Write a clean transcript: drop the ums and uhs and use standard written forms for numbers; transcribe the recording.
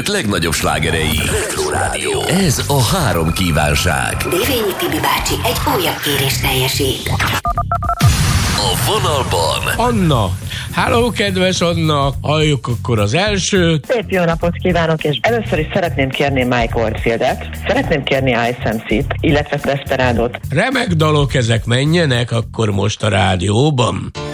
idők legnagyobb slágerei. Retro Rádió. Ez a 3 kívánság. Dévényi Tibi bácsi egy újabb kérést teljesít. A vonalban Anna. Háló, kedves Anna. Halljuk akkor az elsőt. Szép jó napot kívánok, és először is szeretném kérni Mike Oldfieldet, szeretném kérni Ice MC-t, illetve Desperadot. Remek dalok ezek, menjenek akkor most a rádióban.